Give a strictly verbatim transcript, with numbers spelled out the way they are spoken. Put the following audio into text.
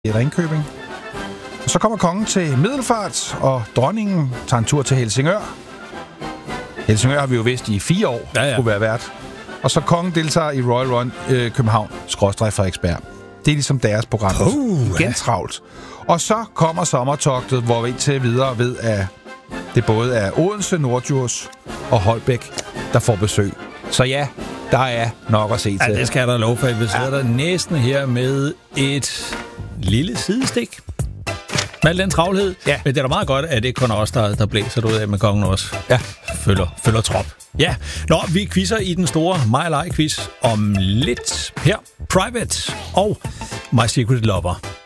i Ringkøbing. Og så kommer kongen til Middelfart, og dronningen tager en tur til Helsingør. Helsingør har vi jo vidst i fire år, ja, ja. Kunne være vært. Og så kongen deltager i Royal Run øh, København, skråstreg Frederiksberg. Det er ligesom deres program. Uh, Igen travlt. Og så kommer sommertogtet, hvor vi indtil videre ved, at det både er Odense, Norddjurs og Holbæk, der får besøg. Så ja, der er nok at se til. Ja, det skal der lov for. Vi sidder ja. der næsten her med et lille sidestik. Med al den travlhed. Ja. Men det er da meget godt, at det ikke kun er os, der, der blæser ud af, med kongen også ja. følger, følger trop. Ja, nå, vi quizzer i den store My Lie quiz om lidt her. Private og My Secret Lover.